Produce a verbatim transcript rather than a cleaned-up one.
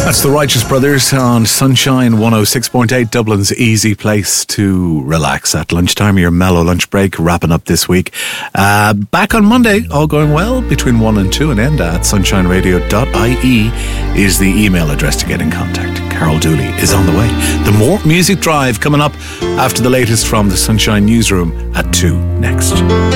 That's the Righteous Brothers on Sunshine one oh six point eight, Dublin's easy place to relax at lunchtime. Your mellow lunch break wrapping up this week. Uh, back on Monday, all going well, between one and two, and end at sunshineradio dot I E is the email address to get in contact. Carol Dooley is on the way. The More Music Drive coming up after the latest from the Sunshine Newsroom at two next.